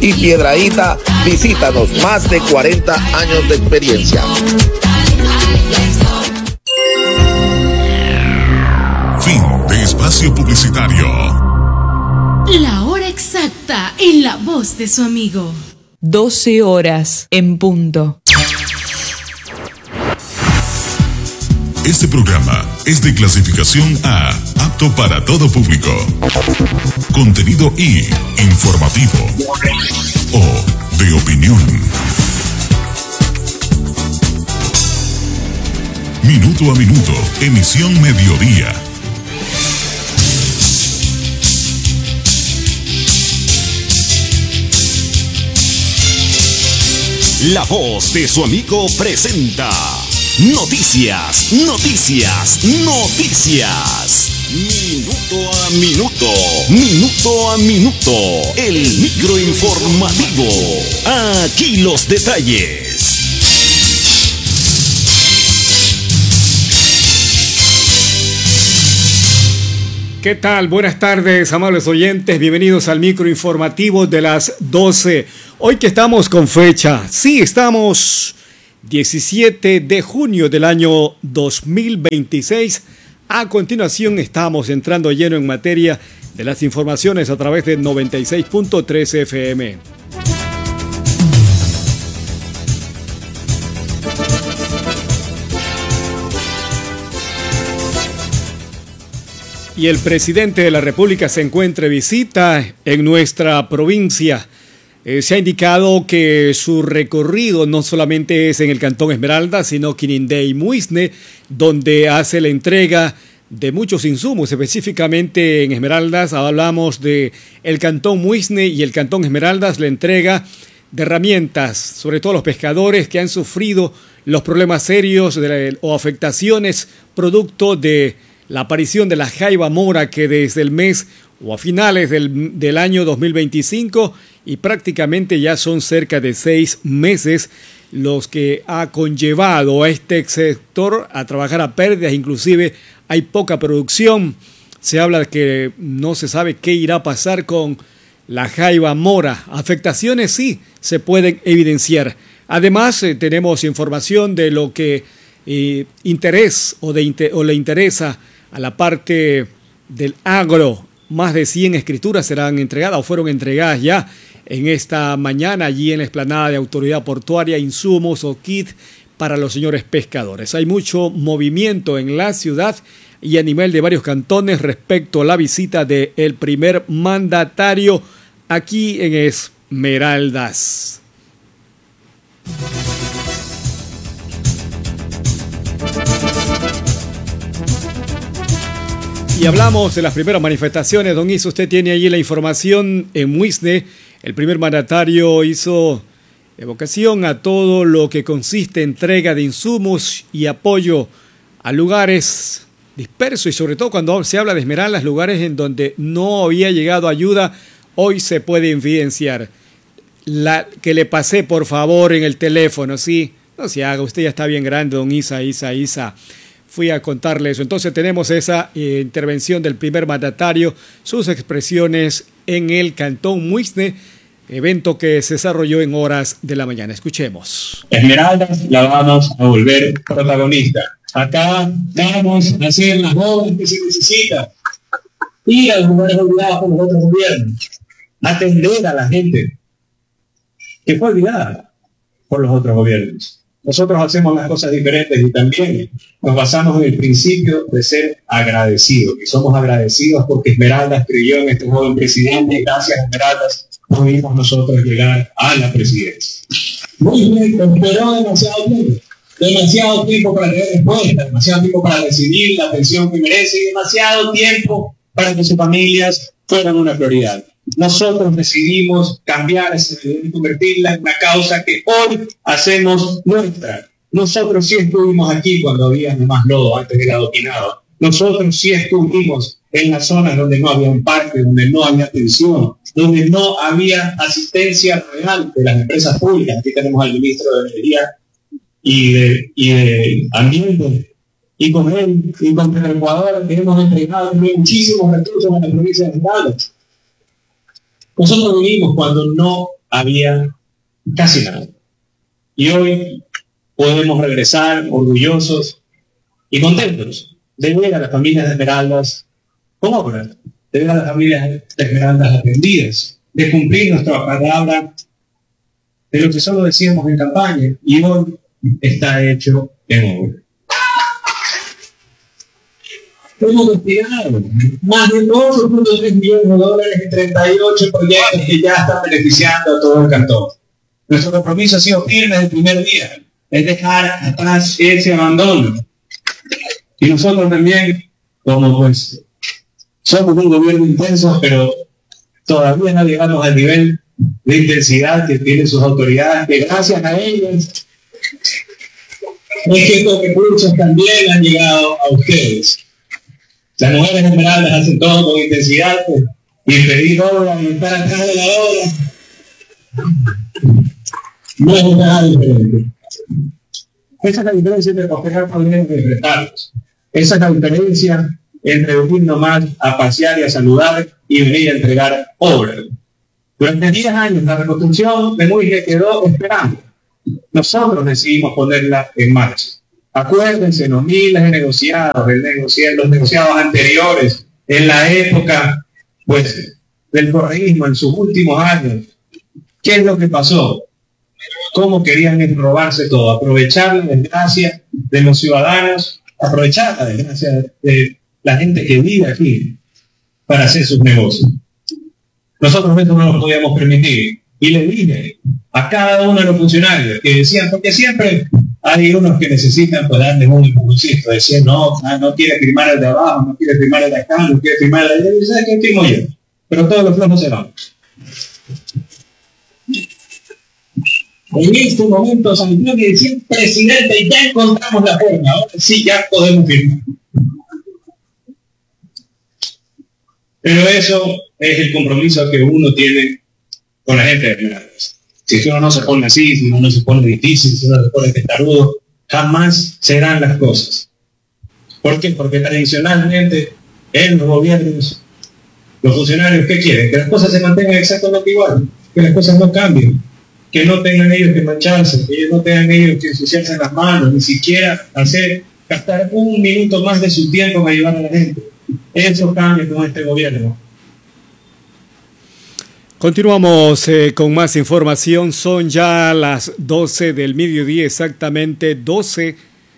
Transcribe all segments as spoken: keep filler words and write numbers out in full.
y Piedradita. Visítanos, más de cuarenta años de experiencia. Fin de espacio publicitario. La hora exacta en la voz de su amigo. doce horas en punto. Este programa es de clasificación A, apto para todo público. Contenido I, informativo. O, de opinión. Minuto a minuto, emisión mediodía. La voz de su amigo presenta Noticias, Noticias, Noticias. Minuto a minuto, minuto a minuto, el microinformativo. Aquí los detalles. ¿Qué tal? Buenas tardes, amables oyentes. Bienvenidos al microinformativo de las doce. Hoy que estamos con fecha, sí, estamos diecisiete de junio del año dos mil veintiséis. A continuación estamos entrando lleno en materia de las informaciones a través de noventa y seis punto tres F M. Y el presidente de la República se encuentra de visita en nuestra provincia. Eh, se ha indicado que su recorrido no solamente es en el Cantón Esmeraldas, sino Quirindé y Muisne, donde hace la entrega de muchos insumos. Específicamente en Esmeraldas hablamos de el Cantón Muisne y el Cantón Esmeraldas, la entrega de herramientas, sobre todo los pescadores que han sufrido los problemas serios de la, o afectaciones producto de la aparición de la jaiba mora, que desde el mes o a finales del, del año dos mil veinticinco y prácticamente ya son cerca de seis meses los que ha conllevado a este sector a trabajar a pérdidas. Inclusive hay poca producción. Se habla de que no se sabe qué irá a pasar con la jaiba mora. Afectaciones sí se pueden evidenciar. Además eh, tenemos información de lo que eh, interés o, de, o le interesa a la parte del agro. Más de cien escrituras serán entregadas o fueron entregadas ya en esta mañana allí en la explanada de Autoridad Portuaria, insumos o kit para los señores pescadores. Hay mucho movimiento en la ciudad y a nivel de varios cantones respecto a la visita del primer mandatario aquí en Esmeraldas. Y hablamos de las primeras manifestaciones. Don Isa, usted tiene allí la información. En Muisne, el primer mandatario hizo evocación a todo lo que consiste en entrega de insumos y apoyo a lugares dispersos, y sobre todo cuando se habla de Esmeraldas, lugares en donde no había llegado ayuda, hoy se puede evidenciar. La que le pasé, por favor, en el teléfono, sí, no se haga, usted ya está bien grande, don Isa, Isa, Isa. Fui a contarle eso. Entonces tenemos esa eh, intervención del primer mandatario, sus expresiones en el Cantón Muisne, evento que se desarrolló en horas de la mañana. Escuchemos. Esmeraldas la vamos a volver protagonista. Acá vamos a hacer las obras que se necesitan. Ir a los lugares olvidados por los otros gobiernos. Atender a la gente que fue olvidada por los otros gobiernos. Nosotros hacemos las cosas diferentes y también nos basamos en el principio de ser agradecidos. Y somos agradecidos porque Esmeraldas creyó en este joven presidente y gracias a Esmeraldas pudimos nosotros llegar a la presidencia. Muy bien, esperó demasiado tiempo. Demasiado tiempo para tener respuesta, demasiado tiempo para recibir la atención que merece y demasiado tiempo para que sus familias fueran una prioridad. Nosotros decidimos cambiar ese evento, convertirla en una causa que hoy hacemos nuestra. Nosotros sí estuvimos aquí cuando había más lodo antes del adoquinado. Nosotros sí estuvimos en las zonas donde no había un parque, donde no había atención, donde no había asistencia real de las empresas públicas. Aquí tenemos al ministro de Energía y de, y de Ambiente. Y con él y con el Ecuador que hemos entregado muchísimos recursos a la provincia de Esmeraldas. Nosotros vivimos cuando no había casi nada. Y hoy podemos regresar orgullosos y contentos de ver a las familias de Esmeraldas con obras, de ver a las familias de Esmeraldas atendidas, de cumplir nuestra palabra de lo que solo decíamos en campaña y hoy está hecho en obra. Hemos destinado más de dos punto tres millones de dólares en treinta y ocho proyectos que ya están beneficiando a todo el cantón. Nuestro compromiso ha sido firme desde el primer día, es dejar atrás ese abandono. Y nosotros también, como pues, somos un gobierno intenso, pero todavía no llegamos al nivel de intensidad que tienen sus autoridades, que gracias a ellas es que estos recursos también han llegado a ustedes. Las mujeres esmeraldas hacen todo con intensidad, pues, y pedir obra y estar atrás de la obra no es nada diferente. Esa es la diferencia entre costejar problemas y enfrentarlos. Esa es la diferencia entre venir nomás a pasear y a saludar y venir a entregar obras. Durante diez años la reconstrucción de Muisne quedó esperando. Nosotros decidimos ponerla en marcha. Acuérdense, los miles de negociados, el negocia, los negociados anteriores, en la época pues, del correísmo, en sus últimos años. ¿Qué es lo que pasó? ¿Cómo querían robarse todo? Aprovechar la desgracia de los ciudadanos, aprovechar la desgracia de la gente que vive aquí para hacer sus negocios. Nosotros eso no lo podíamos permitir. Y le dije a cada uno de los funcionarios que decían, porque siempre hay unos que necesitan pues, darles un impulsito, decir, no, no quiere firmar el de abajo, no quiere firmar el de acá, no quiere firmar el de allá, ¿sabes qué firmo yo? Pero todos los flojos se van. En este momento, San Cruz que decía, presidente, ya encontramos la forma, ahora sí ya podemos firmar. Pero eso es el compromiso que uno tiene con la gente de Esmeraldas. Si uno no se pone así, si uno no se pone difícil, si uno se pone testarudo, jamás serán las cosas. ¿Por qué? Porque tradicionalmente en los gobiernos, los funcionarios, ¿qué quieren? Que las cosas se mantengan exactamente igual, que las cosas no cambien, que no tengan ellos que mancharse, que ellos no tengan ellos que ensuciarse las manos, ni siquiera hacer, gastar un minuto más de su tiempo para ayudar a la gente. Eso cambia con este gobierno. Continuamos eh, con más información. Son ya las doce del mediodía, exactamente doce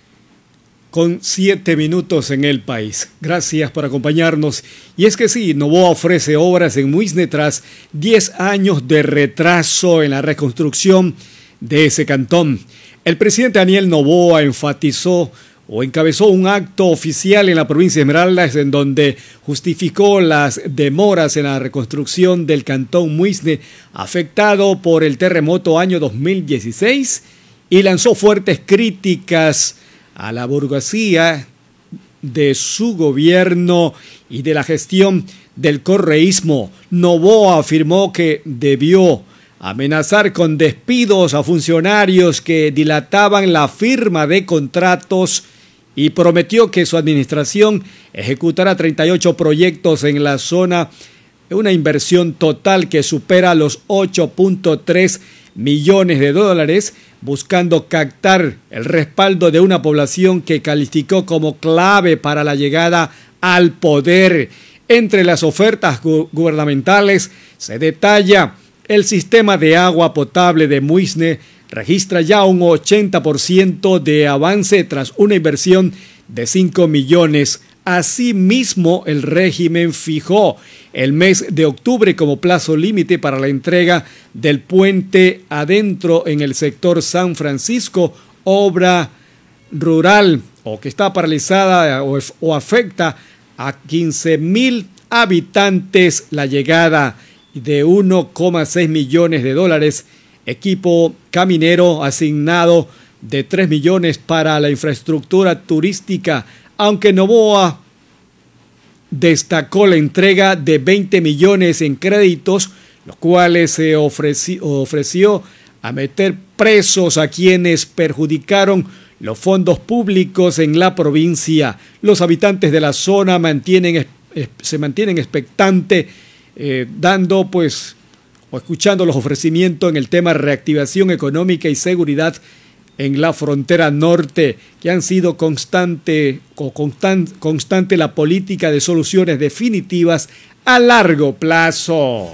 con siete minutos en el país. Gracias por acompañarnos. Y es que sí, Noboa ofrece obras en Muisne tras diez años de retraso en la reconstrucción de ese cantón. El presidente Daniel Noboa enfatizó o encabezó un acto oficial en la provincia de Esmeraldas en donde justificó las demoras en la reconstrucción del cantón Muisne afectado por el terremoto año dos mil dieciséis y lanzó fuertes críticas a la burguesía de su gobierno y de la gestión del correísmo. Noboa afirmó que debió amenazar con despidos a funcionarios que dilataban la firma de contratos y prometió que su administración ejecutará treinta y ocho proyectos en la zona, una inversión total que supera los ocho punto tres millones de dólares, buscando captar el respaldo de una población que calificó como clave para la llegada al poder. Entre las ofertas gu- gubernamentales se detalla el sistema de agua potable de Muisne, registra ya un ochenta por ciento de avance tras una inversión de cinco millones. Asimismo, el régimen fijó el mes de octubre como plazo límite para la entrega del puente adentro en el sector San Francisco, obra rural o que está paralizada o, o afecta a quince mil habitantes. La llegada de uno coma seis millones de dólares, equipo caminero asignado de tres millones para la infraestructura turística, aunque Noboa destacó la entrega de veinte millones en créditos, los cuales se ofreció, ofreció a meter presos a quienes perjudicaron los fondos públicos en la provincia. Los habitantes de la zona mantienen, se mantienen expectantes, eh, dando pues o escuchando los ofrecimientos en el tema reactivación económica y seguridad en la frontera norte, que han sido constante, constan, constante la política de soluciones definitivas a largo plazo.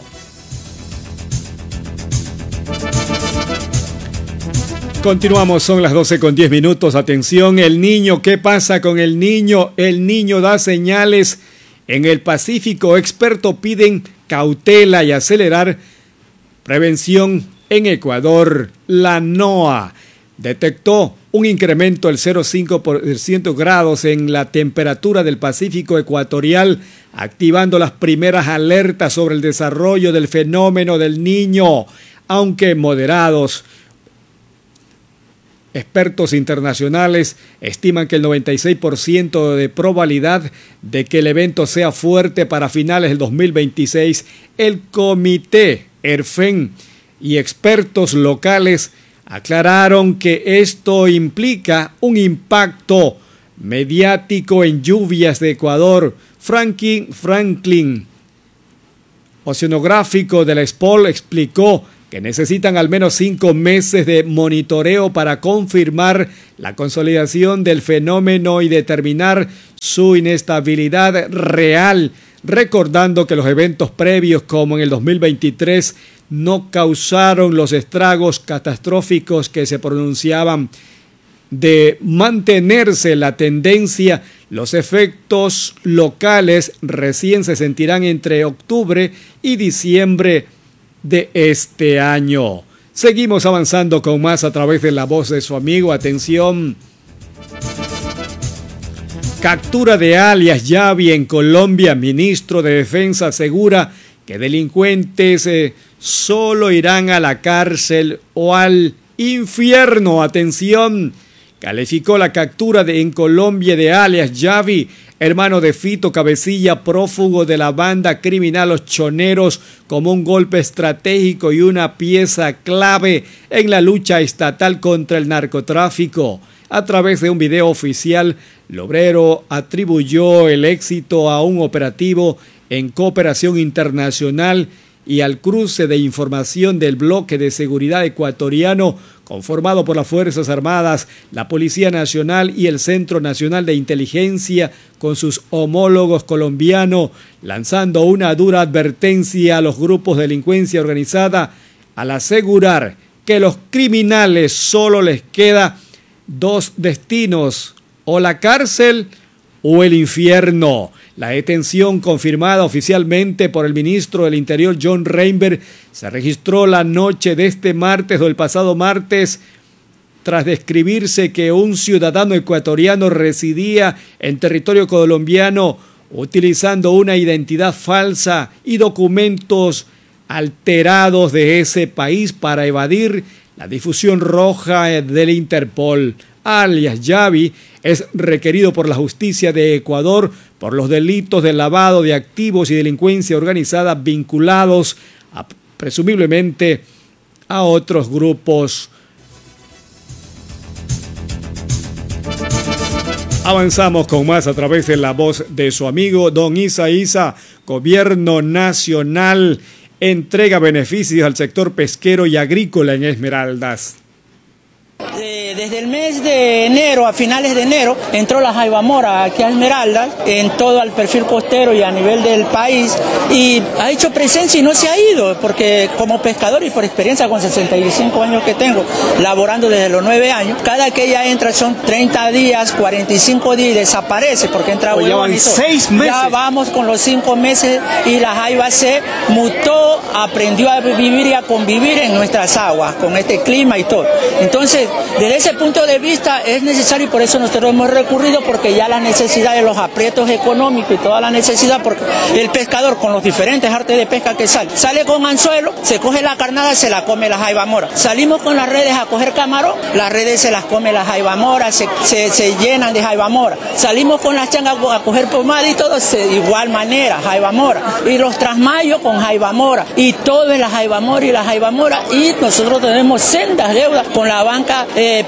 Continuamos, son las doce con diez minutos. Atención, el niño, ¿qué pasa con el niño? El niño da señales en el Pacífico. Expertos piden cautela y acelerar prevención en Ecuador. La NOAA detectó un incremento del cero coma cinco por ciento grados en la temperatura del Pacífico ecuatorial, activando las primeras alertas sobre el desarrollo del fenómeno del Niño, aunque moderados. Expertos internacionales estiman que el noventa y seis por ciento de probabilidad de que el evento sea fuerte para finales del dos mil veintiséis. El comité ERFEN y expertos locales aclararon que esto implica un impacto mediático en lluvias de Ecuador. Franklin, Franklin oceanográfico de la S P O L, explicó que necesitan al menos cinco meses de monitoreo para confirmar la consolidación del fenómeno y determinar su inestabilidad real, recordando que los eventos previos, como en el dos mil veintitrés, no causaron los estragos catastróficos que se pronunciaban. De mantenerse la tendencia, los efectos locales recién se sentirán entre octubre y diciembre de este año. Seguimos avanzando con más a través de la voz de su amigo. Atención. Captura de alias Yavi en Colombia. Ministro de Defensa asegura que delincuentes eh, solo irán a la cárcel o al infierno. Atención. Calificó la captura de, en Colombia de alias Yavi, hermano de Fito Cabecilla, prófugo de la banda criminal Los Choneros, como un golpe estratégico y una pieza clave en la lucha estatal contra el narcotráfico. A través de un video oficial, Lobrero atribuyó el éxito a un operativo en cooperación internacional y al cruce de información del bloque de seguridad ecuatoriano conformado por las Fuerzas Armadas, la Policía Nacional y el Centro Nacional de Inteligencia con sus homólogos colombianos, lanzando una dura advertencia a los grupos de delincuencia organizada al asegurar que los criminales solo les queda dos destinos, o la cárcel o el infierno. La detención, confirmada oficialmente por el ministro del Interior John Reinberg, se registró la noche de este martes o el pasado martes, tras describirse que un ciudadano ecuatoriano residía en territorio colombiano utilizando una identidad falsa y documentos alterados de ese país para evadir la difusión roja del Interpol. Alias Yavi es requerido por la justicia de Ecuador por los delitos de lavado de activos y delincuencia organizada vinculados a, presumiblemente a otros grupos. Avanzamos con más a través de la voz de su amigo Don Isa Isa. Gobierno Nacional entrega beneficios al sector pesquero y agrícola en Esmeraldas. Desde el mes de enero, a finales de enero, entró la jaiba mora aquí a Esmeraldas, en todo el perfil costero y a nivel del país, y ha hecho presencia y no se ha ido, porque como pescador y por experiencia con sesenta y cinco años que tengo, laborando desde los nueve años, cada que ella entra son treinta días, cuarenta y cinco días y desaparece, porque entra o huevón y todo. seis meses. Ya vamos con los cinco meses y la jaiba se mutó, aprendió a vivir y a convivir en nuestras aguas, con este clima y todo. Entonces, desde ese punto de vista es necesario y por eso nosotros hemos recurrido, porque ya las necesidades, los aprietos económicos y toda la necesidad, porque el pescador con los diferentes artes de pesca que sale, sale con anzuelo, se coge la carnada, se la come la jaiba mora. Salimos con las redes a coger camarón, las redes se las come la jaiba mora, se, se, se llenan de jaiba mora. Salimos con las changas a coger pomada y todo, de igual manera, jaiba mora. Y los trasmayos con jaiba mora. Y todo es la jaiba mora y la jaiba mora. Y nosotros tenemos sendas deudas con la banca eh,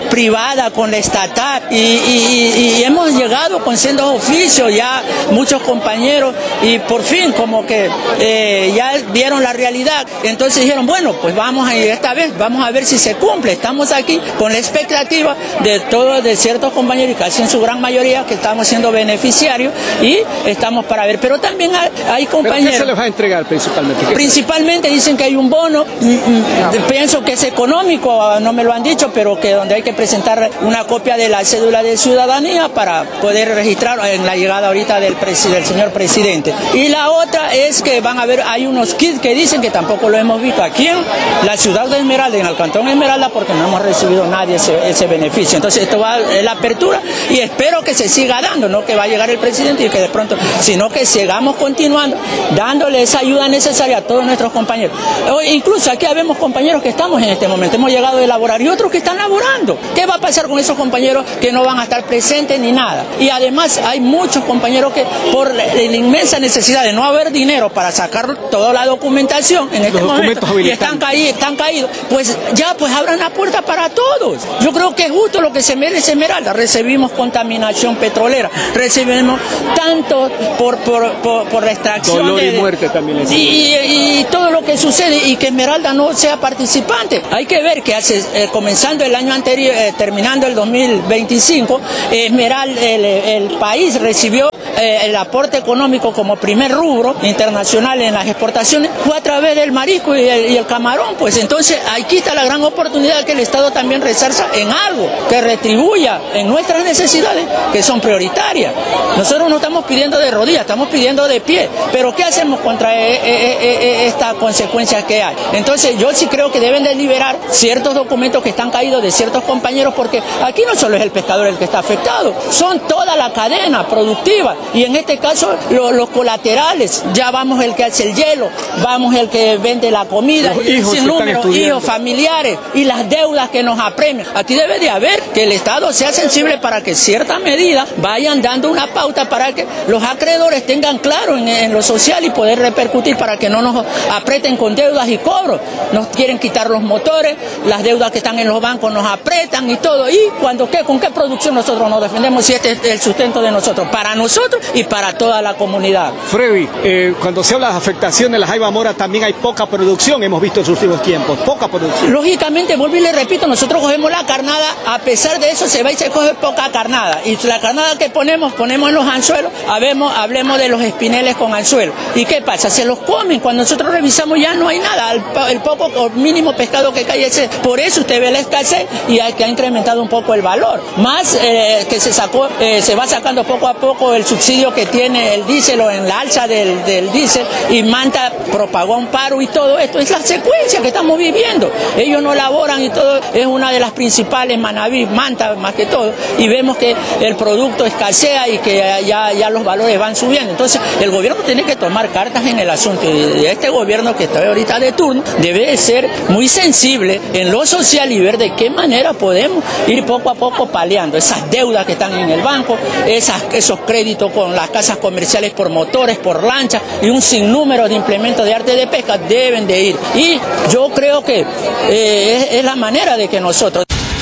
privada con la estatal y, y, y hemos llegado con sendos oficios ya muchos compañeros y por fin como que eh, ya vieron la realidad, entonces dijeron bueno pues vamos a ir esta vez, vamos a ver si se cumple, estamos aquí con la expectativa de todos, de ciertos compañeros y casi en su gran mayoría que estamos siendo beneficiarios y estamos para ver, pero también hay, hay compañeros. ¿Pero qué se les va a entregar principalmente? Principalmente dicen que hay un bono, no. pienso que es económico, no me lo han dicho, pero que donde hay que presentar una copia de la cédula de ciudadanía para poder registrar en la llegada ahorita del, del señor presidente. Y la otra es que van a ver, hay unos kits que dicen que tampoco lo hemos visto aquí en la ciudad de Esmeralda, en el cantón Esmeralda, porque no hemos recibido nadie ese, ese beneficio. Entonces esto va es la apertura y espero que se siga dando, no que va a llegar el presidente y que de pronto, sino que sigamos continuando dándole esa ayuda necesaria a todos nuestros compañeros. Incluso aquí habemos compañeros que estamos en este momento, hemos llegado a elaborar y otros que están laborando. ¿Qué va a pasar con esos compañeros que no van a estar presentes ni nada? Y además hay muchos compañeros que por la, la inmensa necesidad de no haber dinero para sacar toda la documentación en este momento y están caídos, están caídos, pues ya pues abran la puerta para todos. Yo creo que es justo lo que se merece Esmeralda. Recibimos contaminación petrolera, recibimos tanto por, por, por, por la extracción dolor de, y muerte también y, y, y todo lo que sucede y que Esmeralda no sea participante. Hay que ver que hace, eh, comenzando el año anterior, eh, terminando el dos mil veinticinco, eh, Esmeralda, el, el país recibió eh, el aporte económico como primer rubro internacional en las exportaciones, fue a través del marisco y el, y el camarón, pues entonces aquí está la gran oportunidad que el Estado también resarza en algo, que retribuya en nuestras necesidades que son prioritarias. Nosotros no estamos pidiendo de rodillas, estamos pidiendo de pie, pero ¿qué hacemos contra e, e, e, esta consecuencia que hay? Entonces yo sí creo que deben de liberar ciertos documentos que están caídos de ciertos compañeros, porque aquí no solo es el pescador el que está afectado, son toda la cadena productiva y en este caso lo, los colaterales, ya vamos el que hace el hielo, vamos el que vende la comida, los hijos sin número, hijos, familiares y las deudas que nos apremian. Aquí debe de haber que el Estado sea sensible para que ciertas medidas vayan dando una pauta para que los acreedores tengan claro en, en lo social y poder repercutir para que no nos aprieten con deudas y cobros. Nos quieren quitar los motores, las deudas que están en los bancos nos apretan y todo. ¿Y cuando qué? ¿Con qué producción nosotros nos defendemos si este es el sustento de nosotros? Para nosotros y para toda la comunidad. Freddy, eh, cuando se habla de afectación de la jaiba mora también hay poca producción, hemos visto en sus últimos tiempos, poca producción. Lógicamente, vuelvo y le repito, nosotros cogemos la carnada, a pesar de eso se va y se coge poca carnada. Y la carnada que ponemos, ponemos en los anzuelos, hablemos, hablemos de los espineles con anzuelo. ¿Y qué pasa? Se los comen, cuando nosotros revisamos ya no hay nada, el, el poco o mínimo pescado que cae ese. Por eso usted ve la escasez y hay que ha incrementado un poco el valor. Más eh, que se sacó, eh, se va sacando poco a poco el subsidio que tiene el diésel o en la alza del, del diésel y Manta propagó un paro y todo esto. Es la secuencia que estamos viviendo. Ellos no laboran y todo, es una de las principales, Manaví, Manta más que todo, y vemos que el producto escasea y que ya, ya los valores van subiendo. Entonces el gobierno tiene que tomar cartas en el asunto y este gobierno que está ahorita de turno debe ser muy sensible en lo social y ver de qué manera podemos ir poco a poco paliando esas deudas que están en el banco, esas, esos créditos con las casas comerciales por motores, por lanchas y un sinnúmero de implementos de arte de pesca deben de ir. Y yo creo que eh, es, es la manera de que nosotros...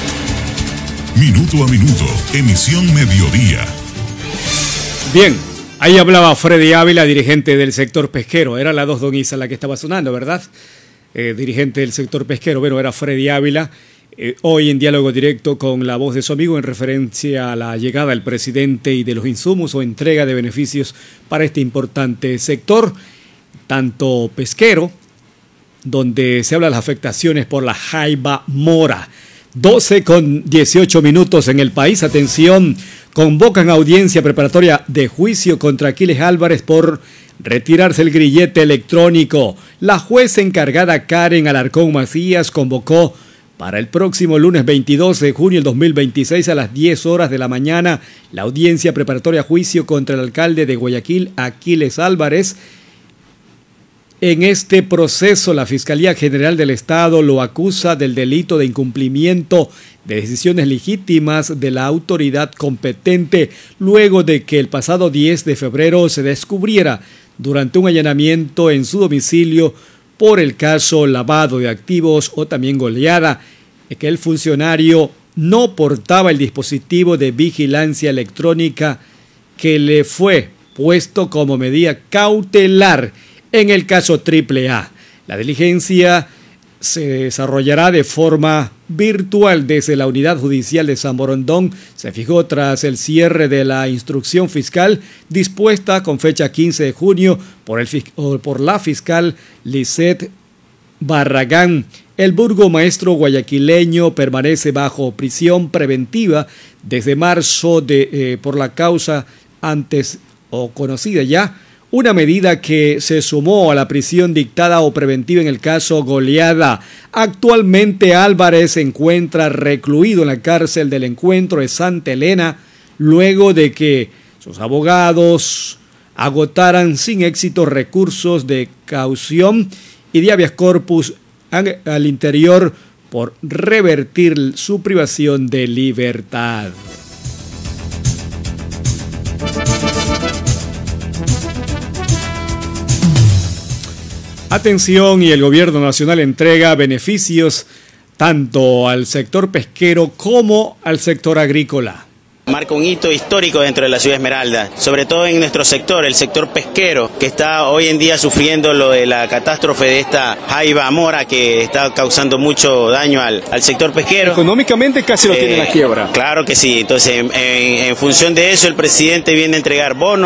Minuto a minuto, emisión mediodía. Bien, ahí hablaba Freddy Ávila, dirigente del sector pesquero. Era la dos Don Isa la que estaba sonando, ¿verdad? Eh, dirigente del sector pesquero, bueno, era Freddy Ávila. Eh, hoy en diálogo directo con la voz de su amigo en referencia a la llegada del presidente y de los insumos o entrega de beneficios para este importante sector, tanto pesquero, donde se habla de las afectaciones por la jaiba mora. doce con dieciocho minutos en el país. Atención, convocan audiencia preparatoria de juicio contra Aquiles Álvarez por retirarse el grillete electrónico. La jueza encargada Karen Alarcón Macías convocó para el próximo lunes veintidós de junio del dos mil veintiséis a las diez horas de la mañana la audiencia preparatoria a juicio contra el alcalde de Guayaquil, Aquiles Álvarez. En este proceso, la Fiscalía General del Estado lo acusa del delito de incumplimiento de decisiones legítimas de la autoridad competente, luego de que el pasado diez de febrero se descubriera durante un allanamiento en su domicilio por el caso lavado de activos o también goleada, que el funcionario no portaba el dispositivo de vigilancia electrónica que le fue puesto como medida cautelar en el caso Triple A. La diligencia se desarrollará de forma virtual desde la Unidad Judicial de San Borondón. Se fijó tras el cierre de la instrucción fiscal dispuesta con fecha quince de junio por, el, por la fiscal Lisette Barragán. El burgomaestro guayaquileño permanece bajo prisión preventiva desde marzo de, eh, por la causa antes o conocida ya, una medida que se sumó a la prisión dictada o preventiva en el caso Goleada. Actualmente Álvarez se encuentra recluido en la cárcel del Encuentro de Santa Elena luego de que sus abogados agotaran sin éxito recursos de caución y de habeas corpus al interior por revertir su privación de libertad. Atención, y el gobierno nacional entrega beneficios tanto al sector pesquero como al sector agrícola. Marca un hito histórico dentro de la ciudad de Esmeralda, sobre todo en nuestro sector, el sector pesquero, que está hoy en día sufriendo lo de la catástrofe de esta jaiba mora que está causando mucho daño al, al sector pesquero. Económicamente casi lo eh, tiene la quiebra. Claro que sí, entonces en, en, en función de eso el presidente viene a entregar bonos.